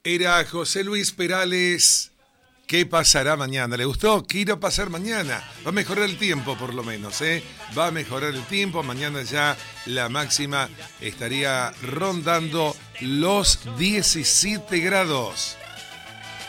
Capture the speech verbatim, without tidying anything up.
Era José Luis Perales. ¿Qué pasará mañana? ¿Le gustó? ¿Qué irá a pasar mañana? Va a mejorar el tiempo por lo menos, ¿eh? Va a mejorar el tiempo. Mañana ya la máxima estaría rondando los diecisiete grados.